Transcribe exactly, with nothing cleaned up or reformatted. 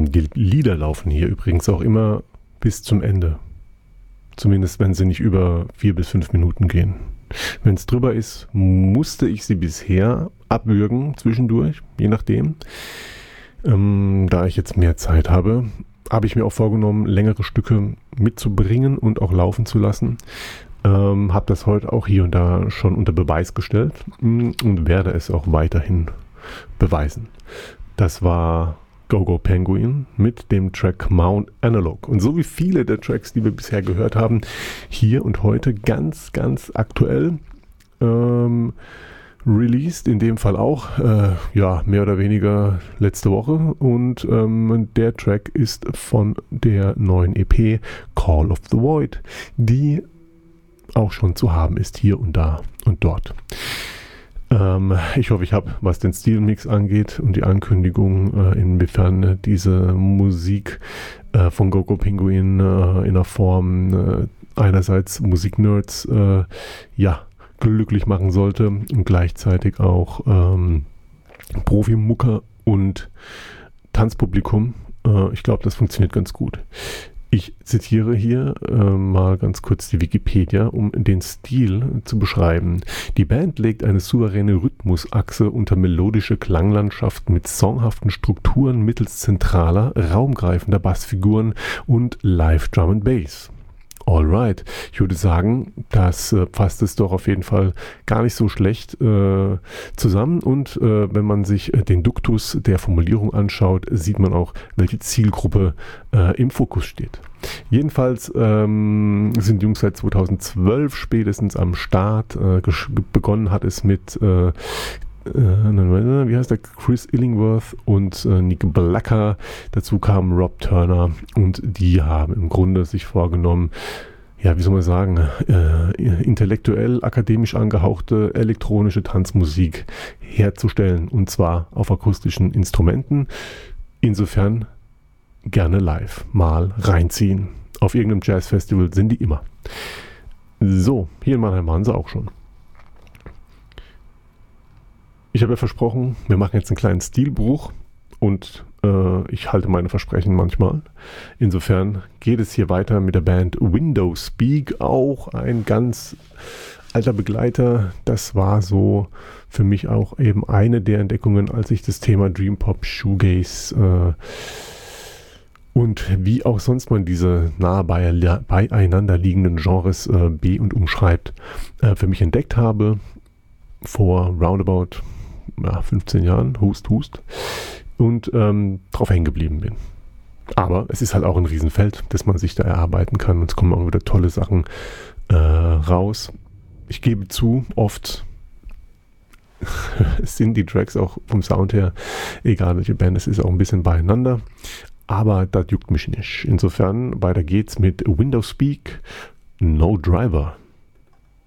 Die Lieder laufen hier übrigens auch immer bis zum Ende. Zumindest wenn sie nicht über vier bis fünf Minuten gehen. Wenn es drüber ist, musste ich sie bisher abwürgen zwischendurch, je nachdem. Ähm, da ich jetzt mehr Zeit habe, habe ich mir auch vorgenommen, längere Stücke mitzubringen und auch laufen zu lassen. Ähm, habe das heute auch hier und da schon unter Beweis gestellt und werde es auch weiterhin beweisen. Das war Go-Go Penguin mit dem Track Mount Analog. Und so wie viele der Tracks, die wir bisher gehört haben, hier und heute ganz, ganz aktuell ähm, released, in dem Fall auch, äh, ja, mehr oder weniger letzte Woche. Und ähm, der Track ist von der neuen E P Call of the Void, die auch schon zu haben ist, hier und da und dort. Ähm, ich hoffe, ich habe, was den Stilmix angeht und die Ankündigung, äh, inwiefern diese Musik äh, von Go-Go Penguin äh, in der Form äh, einerseits Musiknerds äh, ja, glücklich machen sollte und gleichzeitig auch ähm, Profimucker und Tanzpublikum. Äh, ich glaube, das funktioniert ganz gut. Ich zitiere hier äh, mal ganz kurz die Wikipedia, um den Stil zu beschreiben. Die Band legt eine souveräne Rhythmusachse unter melodische Klanglandschaften mit songhaften Strukturen mittels zentraler, raumgreifender Bassfiguren und Live Drum and Bass. Alright, ich würde sagen, das äh, fasst es doch auf jeden Fall gar nicht so schlecht äh, zusammen und äh, wenn man sich äh, den Duktus der Formulierung anschaut, sieht man auch, welche Zielgruppe äh, im Fokus steht. Jedenfalls ähm, sind die Jungs seit zweitausendzwölf spätestens am Start. Äh, begonnen hat es mit äh, wie heißt der? Chris Illingworth und äh, Nick Blacker. Dazu kam Rob Turner und die haben im Grunde sich vorgenommen, ja, wie soll man sagen, äh, intellektuell, akademisch angehauchte elektronische Tanzmusik herzustellen und zwar auf akustischen Instrumenten. Insofern gerne live mal reinziehen. Auf irgendeinem Jazzfestival sind die immer. So, hier in Mannheim waren sie auch schon. Ich habe ja versprochen, wir machen jetzt einen kleinen Stilbruch und äh, ich halte meine Versprechen manchmal. Insofern geht es hier weiter mit der Band Window Speak, auch ein ganz alter Begleiter. Das war so für mich auch eben eine der Entdeckungen, als ich das Thema Dream Pop, Shoegaze äh, und wie auch sonst man diese nah beieinander liegenden Genres äh, be- und umschreibt, äh, für mich entdeckt habe. Vor roundabout ja, fünfzehn Jahren, hust, hust, und ähm, drauf hängen geblieben bin. Aber es ist halt auch ein Riesenfeld, das man sich da erarbeiten kann und es kommen auch wieder tolle Sachen äh, raus. Ich gebe zu, oft sind die Tracks auch vom Sound her, egal welche Band es ist, auch ein bisschen beieinander, aber das juckt mich nicht. Insofern, weiter geht's mit Window Speak, No Driver.